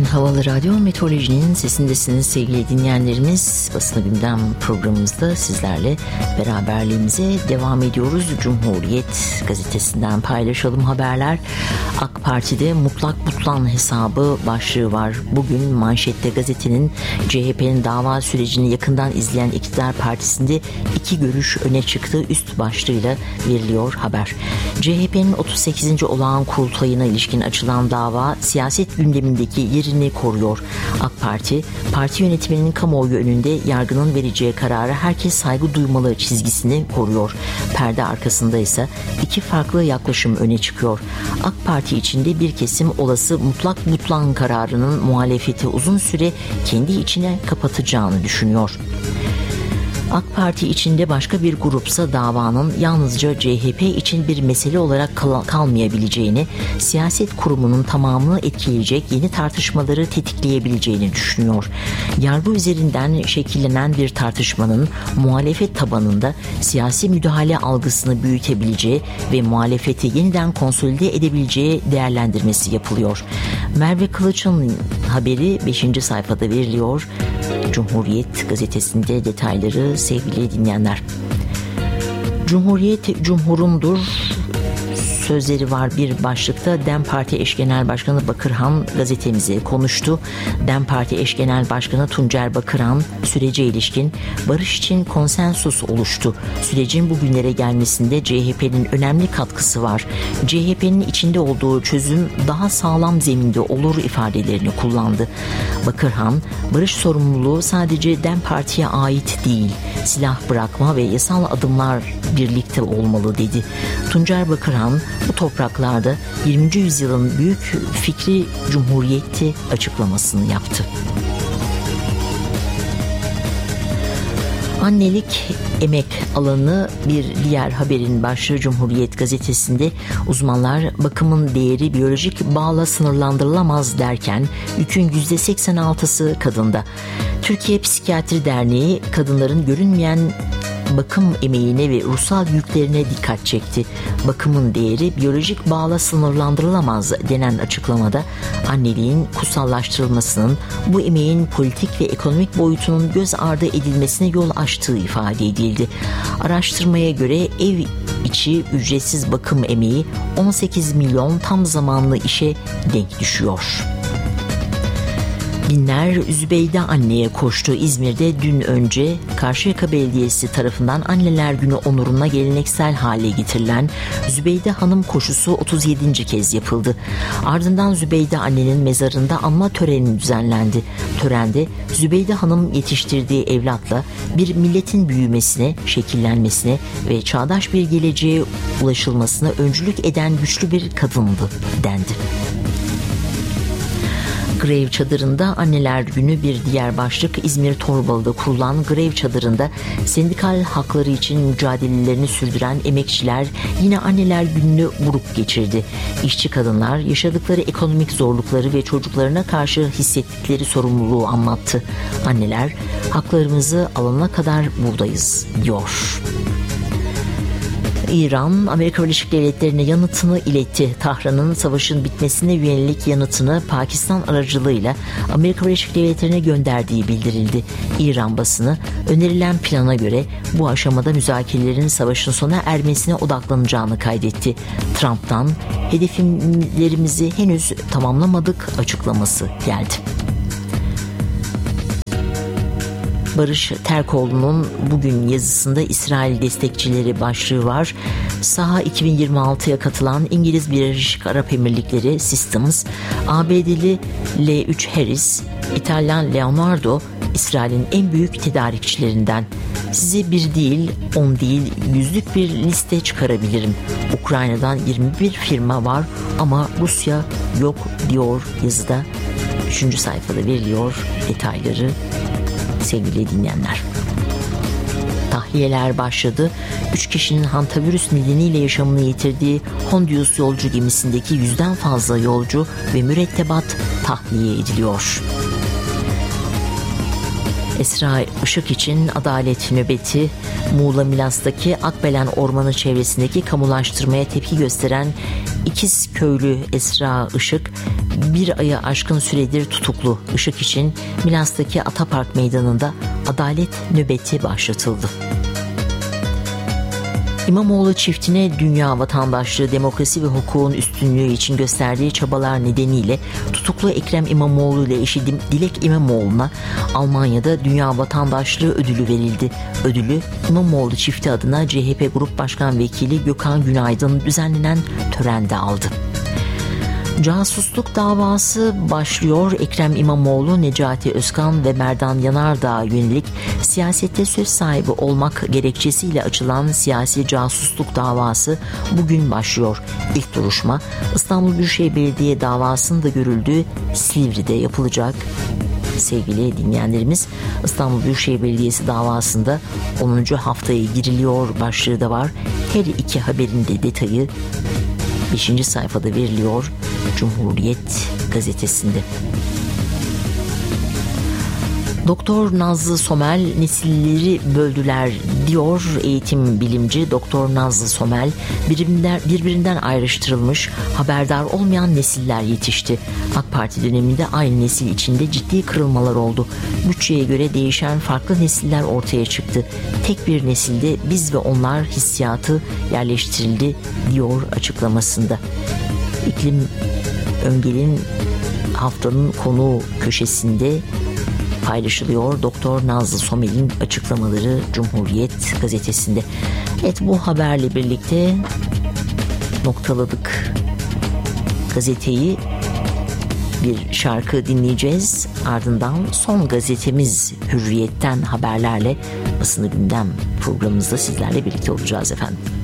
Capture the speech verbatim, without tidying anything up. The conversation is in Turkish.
Havalı Radyo Meteoroloji'nin sesindesiniz sevgili dinleyenlerimiz. Basın Gündem programımızda sizlerle beraberliğimize devam ediyoruz. Cumhuriyet gazetesinden paylaşalım haberler. AK Parti'de mutlak butlan hesabı başlığı var. Bugün manşette gazetenin C H P'nin dava sürecini yakından izleyen iktidar partisinde iki görüş öne çıktı. Üst başlığıyla veriliyor haber. C H P'nin otuz sekizinci olağan kurultayına ilişkin açılan dava siyaset gündemindeki yerini koruyor. AK Parti, parti yönetiminin kamuoyu önünde yargının vereceği karara herkes saygı duymalı çizgisini koruyor. Perde arkasında ise iki farklı yaklaşım öne çıkıyor. AK Parti içinde bir kesim olası mutlak butlan kararının muhalefeti uzun süre kendi içine kapatacağını düşünüyor. AK Parti içinde başka bir grupsa davanın yalnızca C H P için bir mesele olarak kal- kalmayabileceğini, siyaset kurumunun tamamını etkileyecek yeni tartışmaları tetikleyebileceğini düşünüyor. Yargı üzerinden şekillenen bir tartışmanın muhalefet tabanında siyasi müdahale algısını büyütebileceği ve muhalefeti yeniden konsolide edebileceği değerlendirmesi yapılıyor. Merve Kılıç'ın haberi beşinci sayfada veriliyor. Cumhuriyet gazetesinde detayları sevgili dinleyenler. Cumhuriyet cumhurundur sözleri var bir başlıkta. DEM Parti Eş Genel Başkanı Bakırhan gazetemize konuştu. DEM Parti Eş Genel Başkanı Tuncer Bakırhan sürece ilişkin barış için konsensus oluştu. Sürecin bugünlere gelmesinde C H P'nin önemli katkısı var. C H P'nin içinde olduğu çözüm daha sağlam zeminde olur ifadelerini kullandı. Bakırhan, barış sorumluluğu sadece DEM Parti'ye ait değil, silah bırakma ve yasal adımlar birlikte olmalı dedi. Tuncer Bakırhan bu topraklarda yirminci yüzyılın büyük fikri cumhuriyeti açıklamasını yaptı. Annelik emek alanı bir diğer haberin başlığı Cumhuriyet gazetesinde. Uzmanlar bakımın değeri biyolojik bağla sınırlandırılamaz derken yükün yüzde seksen altısı kadında. Türkiye Psikiyatri Derneği kadınların görünmeyen bakım emeğine ve ruhsal yüklerine dikkat çekti. Bakımın değeri biyolojik bağla sınırlandırılamaz denen açıklamada anneliğin kutsallaştırılmasının bu emeğin politik ve ekonomik boyutunun göz ardı edilmesine yol açtığı ifade edildi. Araştırmaya göre ev içi ücretsiz bakım emeği on sekiz milyon tam zamanlı işe denk düşüyor. Binler Zübeyde anneye koştu. İzmir'de dün önce Karşıyaka Belediyesi tarafından Anneler Günü onuruna geleneksel hale getirilen Zübeyde Hanım koşusu otuz yedinci kez yapıldı. Ardından Zübeyde annenin mezarında anma töreni düzenlendi. Törende Zübeyde Hanım yetiştirdiği evlatla bir milletin büyümesine, şekillenmesine ve çağdaş bir geleceğe ulaşılmasına öncülük eden güçlü bir kadındı dendi. Grev çadırında Anneler Günü bir diğer başlık. İzmir Torbalı'da kurulan Grev çadırında sendikal hakları için mücadelelerini sürdüren emekçiler yine Anneler Günü'nü buruk geçirdi. İşçi kadınlar yaşadıkları ekonomik zorlukları ve çocuklarına karşı hissettikleri sorumluluğu anlattı. Anneler, haklarımızı alana kadar buradayız diyor. İran, Amerika Birleşik Devletleri'ne yanıtını iletti. Tahran'ın savaşın bitmesine yönelik yanıtını Pakistan aracılığıyla Amerika Birleşik Devletleri'ne gönderdiği bildirildi. İran basını önerilen plana göre bu aşamada müzakerelerin savaşın sona ermesine odaklanacağını kaydetti. Trump'tan hedeflerimizi henüz tamamlamadık açıklaması geldi. Barış Terkoğlu'nun bugün yazısında İsrail destekçileri başlığı var. Saha iki bin yirmi altıya katılan İngiliz Birleşik Arap Emirlikleri Systems, A B D'li L üç Harris, İtalyan Leonardo, İsrail'in en büyük tedarikçilerinden. Size bir değil, on değil, yüzlük bir liste çıkarabilirim. Ukrayna'dan yirmi bir firma var ama Rusya yok diyor yazıda. Üçüncü sayfada veriliyor detayları. Sevgili dinleyenler, tahliyeler başladı. Üç kişinin hantavirüs nedeniyle yaşamını yitirdiği Hondius yolcu gemisindeki yüzden fazla yolcu ve mürettebat tahliye ediliyor. Esra Işık için adalet nöbeti. Muğla Milas'taki Akbelen Ormanı çevresindeki kamulaştırmaya tepki gösteren İkizköylü Esra Işık bir ayı aşkın süredir tutuklu. Işık için Milas'taki Atapark Meydanı'nda adalet nöbeti başlatıldı. İmamoğlu çiftine dünya vatandaşlığı, demokrasi ve hukukun üstünlüğü için gösterdiği çabalar nedeniyle tutuklu Ekrem İmamoğlu ile eşi Dilek İmamoğlu'na Almanya'da dünya vatandaşlığı ödülü verildi. Ödülü İmamoğlu çifti adına C H P Grup Başkan Vekili Gökhan Günaydın düzenlenen törende aldı. Casusluk davası başlıyor. Ekrem İmamoğlu, Necati Özkan ve Merdan Yanardağ'a yönelik siyasette söz sahibi olmak gerekçesiyle açılan siyasi casusluk davası bugün başlıyor. İlk duruşma İstanbul Büyükşehir Belediye davasında görüldüğü Silivri'de yapılacak. Sevgili dinleyenlerimiz, İstanbul Büyükşehir Belediyesi davasında onuncu haftaya giriliyor başlığı da var. Her iki haberin de detayı beşinci sayfada veriliyor Cumhuriyet gazetesinde. Doktor Nazlı Somel nesilleri böldüler diyor eğitim bilimci Doktor Nazlı Somel. Birbirinden, birbirinden ayrıştırılmış, haberdar olmayan nesiller yetişti. AK Parti döneminde aynı nesil içinde ciddi kırılmalar oldu. Bütçeye göre değişen farklı nesiller ortaya çıktı. Tek bir nesilde biz ve onlar hissiyatı yerleştirildi diyor açıklamasında. İklim Öngel'in haftanın konuğu köşesinde paylaşılıyor. Doktor Nazlı Somel'in açıklamaları Cumhuriyet gazetesinde. Evet, bu haberle birlikte noktaladık gazeteyi. Bir şarkı dinleyeceğiz. Ardından son gazetemiz Hürriyet'ten haberlerle basını gündem programımızda sizlerle birlikte olacağız efendim.